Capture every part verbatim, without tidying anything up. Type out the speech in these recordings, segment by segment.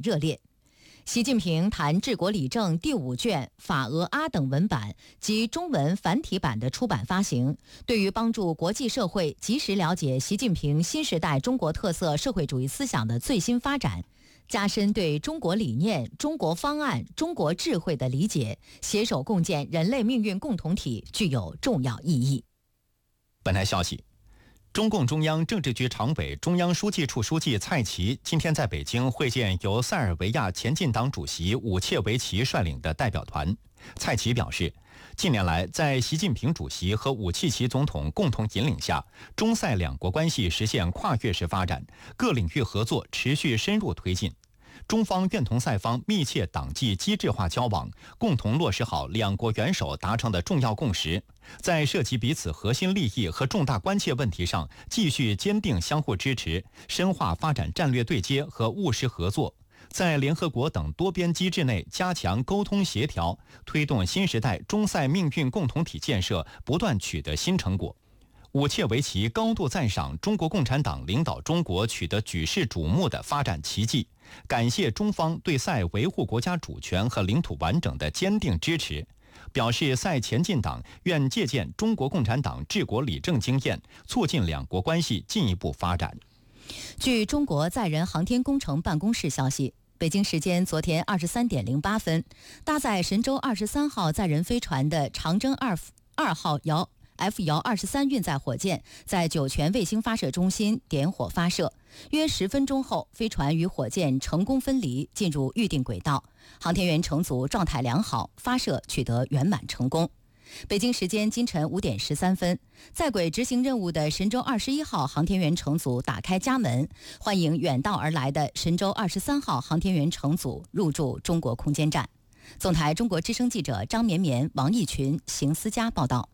热烈。习近平谈治国理政第五卷法俄阿等文版及中文繁体版的出版发行，对于帮助国际社会及时了解习近平新时代中国特色社会主义思想的最新发展，加深对中国理念、中国方案、中国智慧的理解，携手共建人类命运共同体，具有重要意义。 本台消息，中共中央政治局常委、中央书记处书记蔡奇今天在北京会见由塞尔维亚前进党主席武切维奇率领的代表团。蔡奇表示，近年来在习近平主席和武契奇总统共同引领下，中塞两国关系实现跨越式发展，各领域合作持续深入推进。中方愿同塞方密切党纪机制化交往，共同落实好两国元首达成的重要共识，在涉及彼此核心利益和重大关切问题上，继续坚定相互支持，深化发展战略对接和务实合作，在联合国等多边机制内加强沟通协调，推动新时代中塞命运共同体建设不断取得新成果。武切维奇高度赞赏中国共产党领导中国取得举世瞩目的发展奇迹，感谢中方对塞维护国家主权和领土完整的坚定支持，表示塞前进党愿借鉴中国共产党治国理政经验，促进两国关系进一步发展。 据中国载人航天工程办公室消息，北京时间昨天二十三点零八分，搭载神舟二十三号载人飞船的长征二二号遥 F 遥二十三运载火箭在酒泉卫星发射中心点火发射，约十分钟后，飞船与火箭成功分离，进入预定轨道。航天员乘组状态良好，发射取得圆满成功。北京时间今晨五点十三分，在轨执行任务的神舟二十一号航天员乘组打开家门，欢迎远道而来的神舟二十三号航天员乘组入驻中国空间站。总台中国之声记者张绵绵、王义群、邢思佳报道。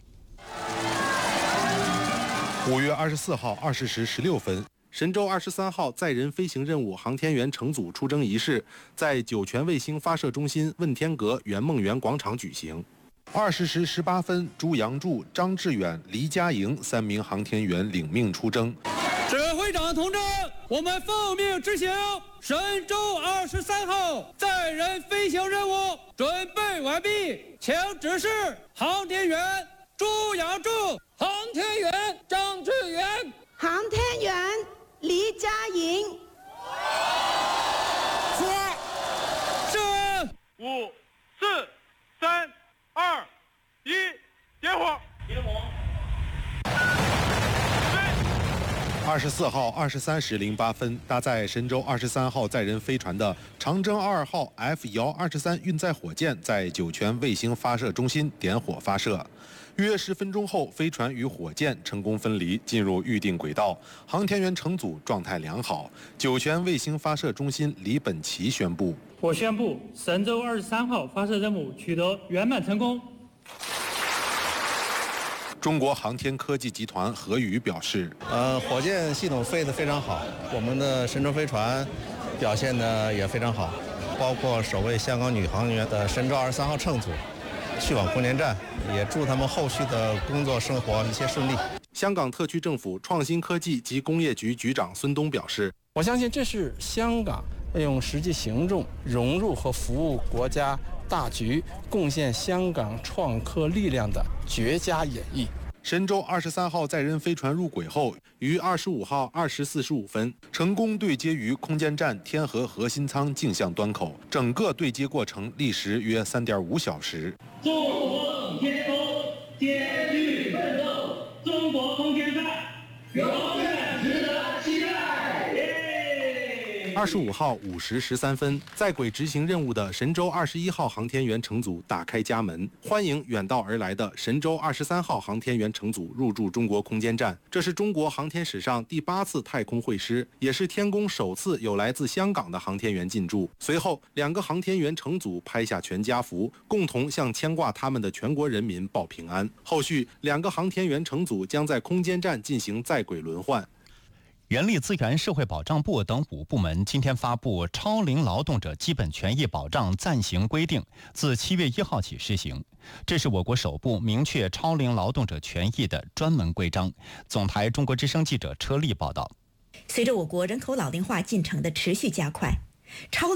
五月二十四号二十时十六分，神舟二十三号载人飞行任务航天员乘组出征仪式在酒泉卫星发射中心问天阁圆梦园广场举行。二十时十八分，朱杨柱、张志远、黎佳莹三名航天员领命出征。 指挥长同志，我们奉命执行神舟二十三号载人飞行任务准备完毕，请指示航天员朱杨柱、航天员张志远、 航天员黎佳莹。 是。 五、四、三、二、一，点火！点火！ 二十四号二十三时零八分，搭载神舟二十三号载人飞船的长征二号 F 遥二十三运载火箭在酒泉卫星发射中心点火发射。约十分钟后，飞船与火箭成功分离，进入预定轨道。航天员乘组状态良好。酒泉卫星发射中心李本奇宣布： 我宣布，神舟二十三号发射任务取得圆满成功。 中国航天科技集团何宇表示： 呃，火箭系统飞得非常好，我们的神舟飞船表现得也非常好，包括首位香港女航员的神舟二十三号乘组去往空间站，也祝他们后续的工作生活一切顺利。 香港特区政府创新科技及工业局局长孙东表示： 我相信这是香港用实际行动融入和服务国家大局，贡献香港创科力量的绝佳演绎。 神舟二十三号载人飞船入轨后，于二十五号二时四十五分成功对接于空间站天河核心舱镜像端口，整个对接过程历时约三点五小时。 纵横天空，艰巨奋斗，中国空间站永远值得期待。 二十五号五时十三分，在轨执行任务的神舟二十一号航天员乘组打开家门，欢迎远道而来的神舟二十三号航天员乘组入驻中国空间站。这是中国航天史上第八次太空会师，也是天宫首次有来自香港的航天员进驻。随后，两个航天员乘组拍下全家福，共同向牵挂他们的全国人民报平安。后续，两个航天员乘组将在空间站进行在轨轮换。 人力资源社会保障部等五部门今天发布《超龄劳动者基本权益保障暂行规定》，自七月一号起施行。这是我国首部明确超龄劳动者权益的专门规章。总台中国之声记者车丽报道。 随着我国人口老龄化进程的持续加快， 超